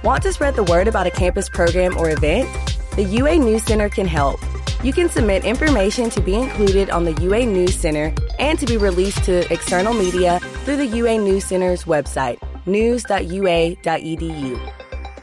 Want to spread the word about a campus program or event? The UA News Center can help. You can submit information to be included on the UA News Center and to be released to external media through the UA News Center's website, news.ua.edu.